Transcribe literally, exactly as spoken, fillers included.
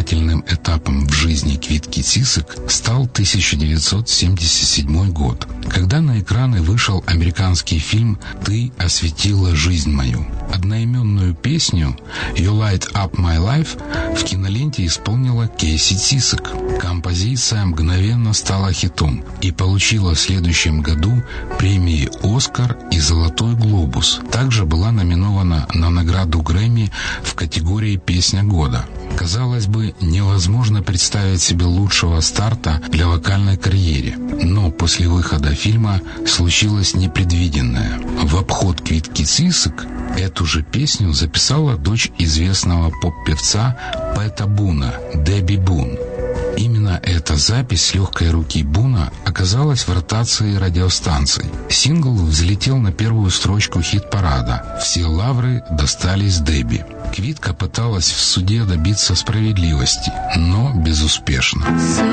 знаменательным этапом в жизни Квитки Цисок стал тысяча девятьсот семьдесят седьмой год, когда на экраны вышел американский фильм «Ты осветила жизнь мою». Одноименную песню «You Light Up My Life» в киноленте исполнила Кейси Цисок. Композиция мгновенно стала хитом и получила в следующем году премии «Оскар» и «Золотой глобус». Также была номинована на награду Грэмми в категории «Песня года». Казалось бы, невозможно представить себе лучшего старта для вокальной карьеры. Но после выхода фильма случилось непредвиденное. В обход Квитки Цисок эту же песню записала дочь известного поп-певца Пэта Буна, Дебби Бун. Именно эта запись с легкой руки Буна оказалась в ротации радиостанций. Сингл взлетел на первую строчку хит-парада. Все лавры достались Дебби. Квитка пыталась в суде добиться справедливости, но безуспешно.